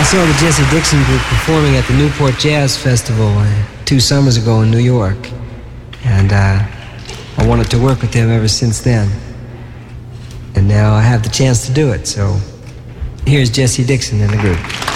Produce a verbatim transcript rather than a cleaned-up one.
saw the Jesse Dixon Group performing at the Newport Jazz Festival uh, two summers ago in New York. And uh, I wanted to work with them ever since then. And now I have the chance to do it, so here's Jesse Dixon and the group.